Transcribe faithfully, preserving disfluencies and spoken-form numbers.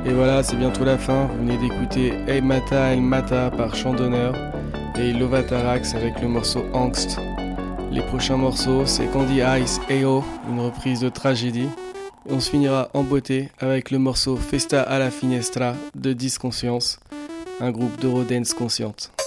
Et voilà, c'est bientôt la fin. Vous venez d'écouter Hey Mata El Mata par Chant d'honneur et Lovatarax avec le morceau Angst. Les prochains morceaux, c'est Candy Ice A O, une reprise de Tragédie. Et on se finira en beauté avec le morceau Festa a la Finestra de Disconscience, un groupe d'Eurodance consciente.